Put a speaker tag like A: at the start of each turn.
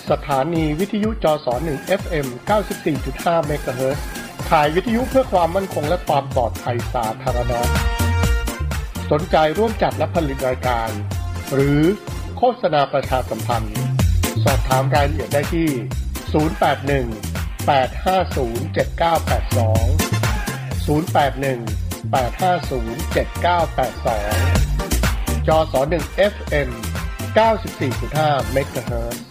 A: สถานีวิทยุจส1 FM 94.5 เมกะเฮิรตซ์ถ่ายวิทยุเพื่อความมั่นคงและความปลอดภัยสาธารณะสนใจร่วมจัดและผลิตรายการหรือโฆษณาประชาสัมพันธ์สอบถามรายละเอียดได้ที่081-850-7982 081-850-7982 จส1 FM 94.5 เมกะเฮิรตซ์